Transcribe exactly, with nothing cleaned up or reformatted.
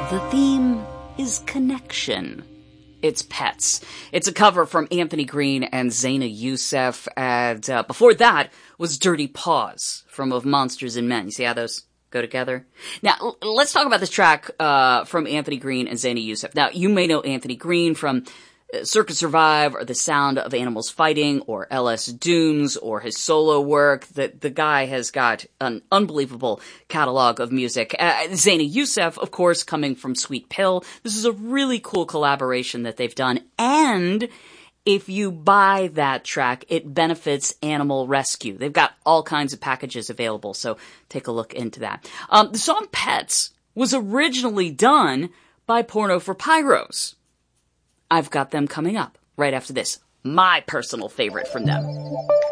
The theme is connection. It's Pets. It's a cover from Anthony Green and Zaina Yusuf, and uh, before that was Dirty Paws from Of Monsters and Men. You see how those go together? Now, l- let's talk about this track uh, from Anthony Green and Zaina Yusuf. Now, you may know Anthony Green from Circus Survive, or The Sound of Animals Fighting, or L S Dunes, or his solo work. The, the guy has got an unbelievable catalog of music. Uh, Zaina Yusuf, of course, coming from Sweet Pill. This is a really cool collaboration that they've done. And if you buy that track, it benefits Animal Rescue. They've got all kinds of packages available, so take a look into that. Um, the song Pets was originally done by Porno for Pyros. I've got them coming up right after this. My personal favorite from them.